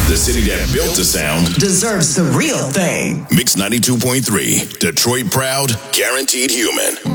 The city that built the sound deserves the real thing. Mix 92.3. Detroit proud, guaranteed human.